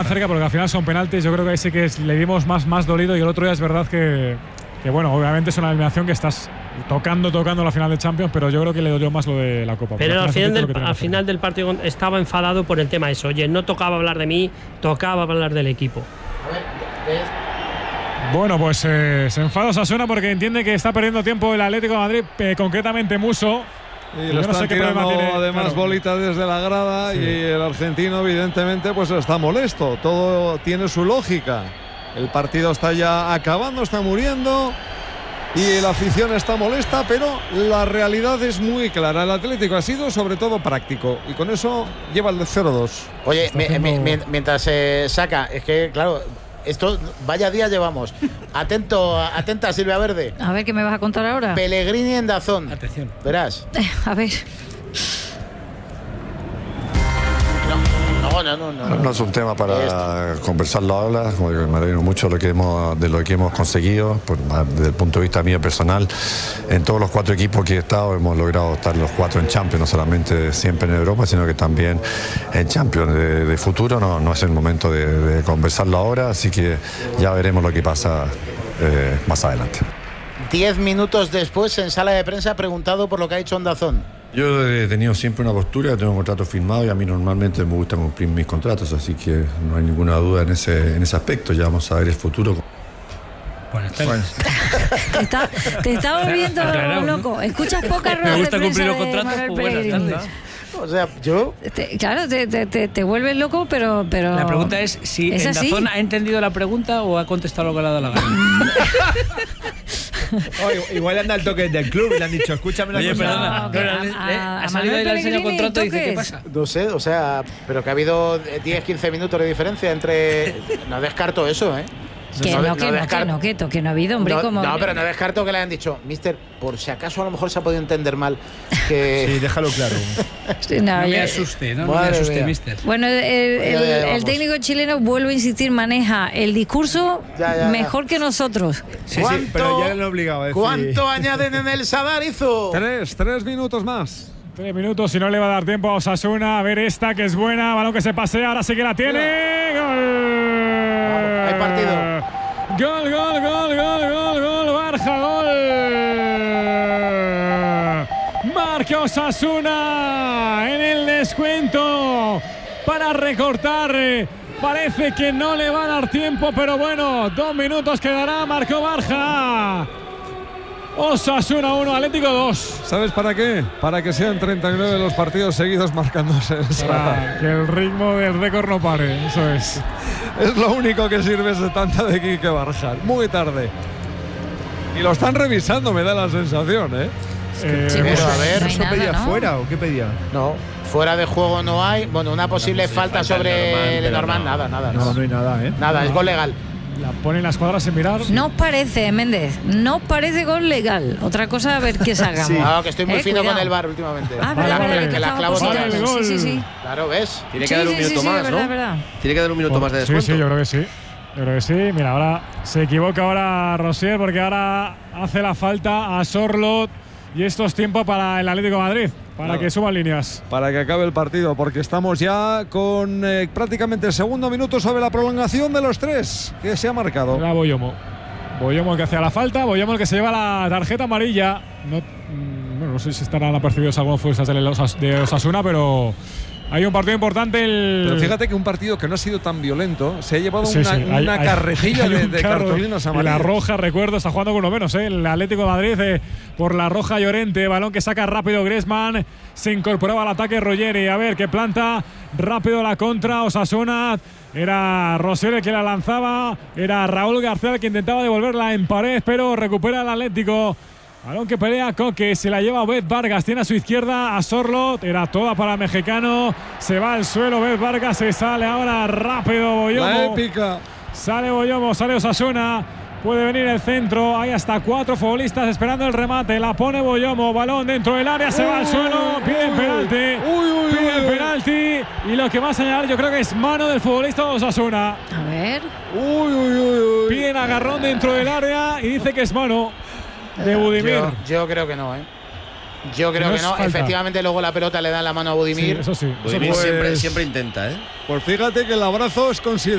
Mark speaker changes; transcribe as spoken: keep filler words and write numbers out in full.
Speaker 1: cerca porque al final son penaltis. Yo creo que ahí sí que es, le dimos más, más dolido y el otro día es verdad que, que, bueno, obviamente es una eliminación que estás tocando, tocando la final de Champions, pero yo creo que le dolió más lo de la Copa.
Speaker 2: Pero al final, del, al final del partido estaba enfadado por el tema de eso. Oye, no tocaba hablar de mí, tocaba hablar del equipo.
Speaker 3: A ver, ¿qué es?
Speaker 1: Bueno, pues eh, se enfada Osasuna porque entiende que está perdiendo tiempo el Atlético de Madrid, eh, concretamente Muso.
Speaker 4: Y le están no sé tirando tiene, además claro. bolitas desde la grada, sí. Y el argentino evidentemente pues está molesto. Todo tiene su lógica. El partido está ya acabando, está muriendo y la afición está molesta, pero la realidad es muy clara. El Atlético ha sido sobre todo práctico y con eso lleva el cero dos.
Speaker 3: Oye, mi, mi, mi, mientras se saca, es que claro, esto vaya día llevamos. Atento, atenta Silvia Verde.
Speaker 5: A ver, ¿qué me vas a contar ahora?
Speaker 3: Pellegrini en Dazón.
Speaker 2: Atención.
Speaker 3: Verás.
Speaker 5: A ver.
Speaker 3: No, no, no, no.
Speaker 6: No, no es un tema para conversarlo ahora. Me alegro mucho de lo que hemos, de lo que hemos conseguido. Por, desde el punto de vista mío personal, en todos los cuatro equipos que he estado hemos logrado estar los cuatro en Champions, no solamente siempre en Europa, sino que también en Champions. De, de futuro no, no es el momento de, de conversarlo ahora, así que ya veremos lo que pasa eh, más adelante.
Speaker 3: Diez minutos después, en sala de prensa, preguntado por lo que ha hecho Ondazón.
Speaker 6: Yo he tenido siempre una postura, tengo un contrato firmado y a mí normalmente me gusta cumplir mis contratos, así que no hay ninguna duda en ese, en ese aspecto. Ya vamos a ver el futuro.
Speaker 2: Buenas tardes.
Speaker 5: Te está, te está volviendo loco. Escuchas pocas ruedas.
Speaker 2: Me gusta
Speaker 5: de
Speaker 2: cumplir los
Speaker 5: de
Speaker 2: contratos.
Speaker 5: Manuel
Speaker 2: Pues buenas
Speaker 5: Pellegrini.
Speaker 2: tardes.
Speaker 3: O sea, yo.
Speaker 5: Te, claro, te, te, te, te vuelves loco, pero, pero.
Speaker 2: La pregunta es si
Speaker 5: ¿es
Speaker 2: el
Speaker 5: así?
Speaker 2: Dazón ha entendido la pregunta o ha contestado lo que le ha dado la gana.
Speaker 7: Oh, igual anda al toque del club y le han dicho, escúchame la
Speaker 2: Oye,
Speaker 7: cosa.
Speaker 2: perdona,
Speaker 5: No,
Speaker 2: pero,
Speaker 5: a-
Speaker 2: ¿eh?
Speaker 5: a-
Speaker 2: ha
Speaker 5: a
Speaker 2: salido
Speaker 5: Manuel
Speaker 2: y le ha enseñado
Speaker 5: Pellegrini,
Speaker 2: contrato y dice, ¿qué
Speaker 5: ¿toques?
Speaker 2: pasa?
Speaker 3: No sé, o sea, pero que ha habido diez quince minutos de diferencia entre. No descarto eso, ¿eh?
Speaker 5: Que
Speaker 3: No,
Speaker 5: no,
Speaker 3: no
Speaker 5: que no,
Speaker 3: descarto-
Speaker 5: que no, que to- que no ha habido, hombre,
Speaker 3: No,
Speaker 5: como.
Speaker 3: no, pero no descarto que le hayan dicho, mister, por si acaso a lo mejor se ha podido entender mal. Que...
Speaker 7: Sí, déjalo claro.
Speaker 5: Sí, no,
Speaker 2: No me
Speaker 5: ya-
Speaker 2: asuste, ¿no? No
Speaker 3: Madre
Speaker 2: me asuste,
Speaker 3: mía.
Speaker 2: mister.
Speaker 5: Bueno, el, el-
Speaker 3: Ya, ya, ya,
Speaker 5: el
Speaker 3: vamos.
Speaker 5: técnico chileno, vuelvo a insistir, maneja el discurso
Speaker 3: Ya, ya, ya.
Speaker 5: mejor que nosotros.
Speaker 7: Sí, sí, pero ya le han obligado a decir.
Speaker 3: ¿Cuánto añaden en el Sadarizo?
Speaker 4: Tres, tres minutos más.
Speaker 1: Tres minutos y no le va a dar tiempo a Osasuna. A ver esta que es buena. Balón que se pasea. Ahora sí que la tiene. ¡Gol!
Speaker 3: Vamos, hay partido.
Speaker 1: Gol, gol, gol, gol, gol, gol. Barja, gol. Marca Osasuna en el descuento para recortar. Parece que no le va a dar tiempo, pero bueno, dos minutos quedará. Marcó Barja. Osasuna uno, Atlético dos.
Speaker 4: ¿Sabes para qué? Para que sean treinta y nueve los partidos seguidos marcándose.
Speaker 1: Para que el ritmo del récord no pare, eso es.
Speaker 4: Es lo único que sirve ese tanto de Quique Barja. Muy tarde. Y lo están revisando, me da la sensación, ¿eh?
Speaker 1: Eh,
Speaker 5: Sí,
Speaker 3: pero a ver,
Speaker 5: no hay
Speaker 7: ¿Eso
Speaker 5: nada,
Speaker 7: pedía
Speaker 5: ¿no?
Speaker 7: fuera o qué pedía?
Speaker 3: No, fuera de juego no hay. Bueno, una posible falta sobre Lenormand, nada, nada.
Speaker 7: No, no hay nada, ¿eh?
Speaker 3: Nada, es gol legal.
Speaker 1: La ponen las cuadras sin mirar.
Speaker 5: No os parece, Méndez, no os parece gol legal. Otra cosa, a ver qué sacamos.
Speaker 7: Sí.
Speaker 3: No, que estoy muy
Speaker 5: Eh,
Speaker 3: fino
Speaker 5: cuidado.
Speaker 3: con el bar últimamente.
Speaker 5: Ah,
Speaker 3: Que
Speaker 5: verdad,
Speaker 3: la-
Speaker 5: verdad,
Speaker 3: que
Speaker 5: que
Speaker 3: las
Speaker 5: estaba
Speaker 3: clavo
Speaker 5: positando.
Speaker 3: todas.
Speaker 1: Vale, el
Speaker 5: Sí, sí, sí.
Speaker 1: gol.
Speaker 3: Claro, ¿ves?
Speaker 8: Tiene que
Speaker 5: Sí,
Speaker 8: dar un
Speaker 5: sí,
Speaker 8: minuto
Speaker 5: sí, sí,
Speaker 8: más,
Speaker 5: verdad,
Speaker 8: ¿no?
Speaker 5: verdad.
Speaker 8: Tiene que dar un minuto más de
Speaker 1: Sí,
Speaker 8: descuento.
Speaker 1: sí, yo creo que sí. Yo creo que sí. Mira, ahora se equivoca ahora Rosier porque ahora hace la falta a Sorlot y esto es tiempo para el Atlético de Madrid, para
Speaker 4: Claro.
Speaker 1: que suban líneas.
Speaker 4: Para que acabe el partido, porque estamos ya con eh, prácticamente el segundo minuto sobre la prolongación de los tres que se ha marcado.
Speaker 1: Era Boyomo. Boyomo el que hacía la falta, Boyomo el que se lleva la tarjeta amarilla. No, mm, bueno, no sé si estarán apercibidos algunos futbolistas de Osas- de Osasuna, pero hay un partido importante. El...
Speaker 4: Pero fíjate que un partido que no ha sido tan violento se ha llevado
Speaker 1: Sí,
Speaker 4: una,
Speaker 1: sí, hay-
Speaker 4: una
Speaker 1: hay-
Speaker 4: carretilla
Speaker 1: hay
Speaker 4: de,
Speaker 1: un
Speaker 4: de
Speaker 1: carro
Speaker 4: cartulinas
Speaker 1: y
Speaker 4: amarillas.
Speaker 1: la roja, recuerdo, está jugando con uno menos, ¿eh? El Atlético de Madrid eh, por la roja Llorente, balón que saca rápido Griezmann, se incorporaba al ataque Ruggeri, a ver qué planta, rápido la contra Osasuna, era Rosier el que la lanzaba, era Raúl García el que intentaba devolverla en pared, pero recupera el Atlético. Balón que pelea Coque, se la lleva Obed Vargas, tiene a su izquierda a Sorlot, era toda para el mexicano, se va al suelo Obed Vargas, se sale ahora rápido Boyomo.
Speaker 4: La épica.
Speaker 1: Sale Boyomo, sale Osasuna, puede venir el centro, hay hasta cuatro futbolistas esperando el remate, la pone Boyomo, balón dentro del área, se va al suelo, piden penalti,
Speaker 4: Uy, uy,
Speaker 1: piden
Speaker 4: uy.
Speaker 1: penalti y lo que va a señalar yo creo que es mano del futbolista de Osasuna.
Speaker 5: A ver.
Speaker 4: Uy, uy, uy, uy.
Speaker 1: Piden agarrón dentro del área y dice que es mano de Budimir.
Speaker 3: Yo, yo creo que no, ¿eh? Yo creo
Speaker 1: No
Speaker 3: que
Speaker 1: es
Speaker 3: no.
Speaker 1: falta.
Speaker 3: Efectivamente, luego la pelota le da en la mano a
Speaker 1: Sí,
Speaker 3: Budimir.
Speaker 1: eso sí.
Speaker 8: Budimir
Speaker 4: Pues-
Speaker 8: siempre, siempre intenta, ¿eh?
Speaker 4: Pues fíjate que el abrazo es considerable.